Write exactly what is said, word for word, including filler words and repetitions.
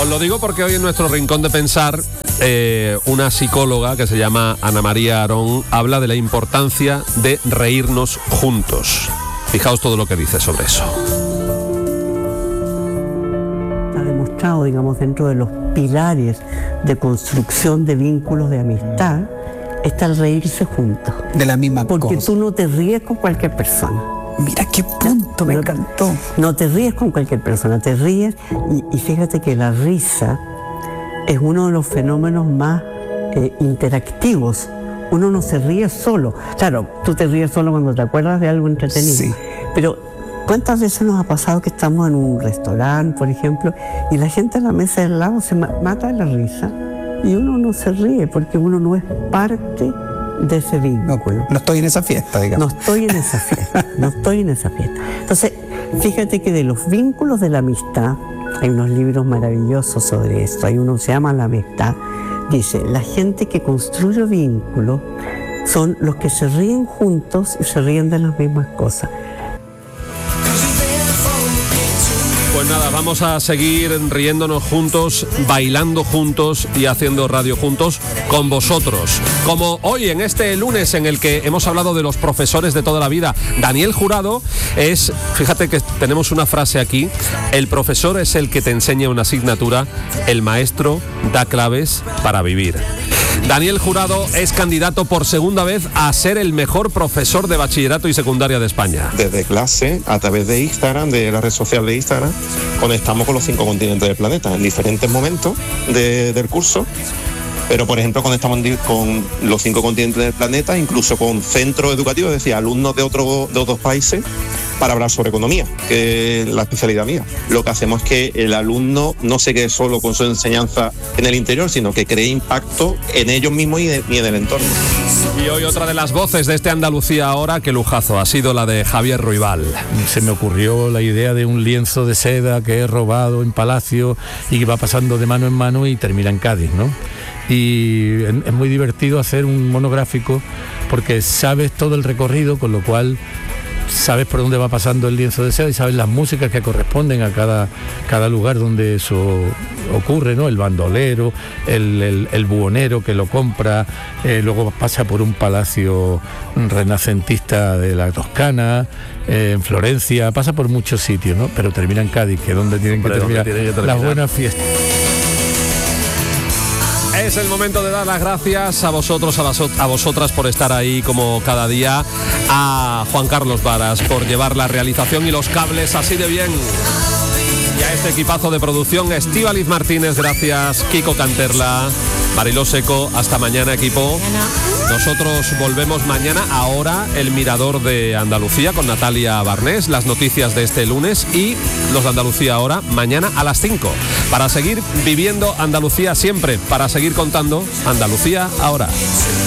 Os lo digo porque hoy en nuestro Rincón de Pensar, eh, una psicóloga que se llama Ana María Arón habla de la importancia de reírnos juntos. Fijaos todo lo que dice sobre eso. Ha demostrado, digamos, dentro de los pilares de construcción de vínculos de amistad, está el reírse juntos. De la misma cosa. Porque tú no te ríes con cualquier persona. Mira qué punto, me no, encantó. No te ríes con cualquier persona, te ríes y, y fíjate que la risa es uno de los fenómenos más eh, interactivos. Uno no se ríe solo. Claro, tú te ríes solo cuando te acuerdas de algo entretenido. Sí. Pero ¿cuántas veces nos ha pasado que estamos en un restaurante, por ejemplo, y la gente en la mesa del lado se ma- mata de la risa y uno no se ríe porque uno no es parte de ese vínculo? No, no estoy en esa fiesta, digamos. No estoy en esa fiesta, no estoy en esa fiesta. Entonces, fíjate que de los vínculos de la amistad, hay unos libros maravillosos sobre esto. Hay uno que se llama La Amistad. Dice, la gente que construye vínculos son los que se ríen juntos y se ríen de las mismas cosas. Pues nada, vamos a seguir riéndonos juntos, bailando juntos y haciendo radio juntos con vosotros. Como hoy en este lunes en el que hemos hablado de los profesores de toda la vida, Daniel Jurado es, fíjate que tenemos una frase aquí, el profesor es el que te enseña una asignatura, el maestro da claves para vivir. Daniel Jurado es candidato por segunda vez a ser el mejor profesor de bachillerato y secundaria de España. Desde clase, a través de Instagram, de la red social de Instagram, conectamos con los cinco continentes del planeta en diferentes momentos de, del curso. Pero, por ejemplo, conectamos con los cinco continentes del planeta, incluso con centros educativos, es decir, alumnos de, otro, de otros países, para hablar sobre economía, que es la especialidad mía. Lo que hacemos es que el alumno no se quede solo con su enseñanza en el interior, sino que cree impacto en ellos mismos y, de, y en el entorno. Y hoy otra de las voces de este Andalucía Ahora, qué lujazo, ha sido la de Javier Ruibal. Se me ocurrió la idea de un lienzo de seda que he robado en Palacio y que va pasando de mano en mano y termina en Cádiz, ¿no? Y es muy divertido hacer un monográfico porque sabes todo el recorrido, con lo cual sabes por dónde va pasando el lienzo de seda y sabes las músicas que corresponden a cada, cada lugar donde eso ocurre, ¿no? El bandolero, el, el, el buhonero que lo compra, eh, luego pasa por un palacio renacentista de la Toscana, eh, en Florencia, pasa por muchos sitios, ¿no? Pero termina en Cádiz, que es donde tienen que terminar, tienen que terminar las buenas fiestas. Es el momento de dar las gracias a vosotros, a, vos, a vosotras por estar ahí como cada día, a Juan Carlos Varas por llevar la realización y los cables así de bien, y a este equipazo de producción, Estíbaliz Martínez, gracias, Kiko Canterla, Mariló Seco, hasta mañana, equipo. Nosotros volvemos mañana, ahora el Mirador de Andalucía con Natalia Barnés, las noticias de este lunes y los de Andalucía Ahora mañana a las cinco, para seguir viviendo Andalucía siempre, para seguir contando Andalucía Ahora.